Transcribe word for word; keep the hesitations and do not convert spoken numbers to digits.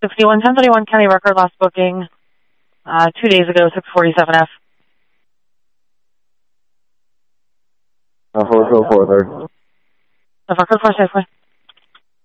fifty-one ten thirty-one County Record, last booking uh, two days ago, six forty-seven F. Uh, four oh four, sir. The record for safely.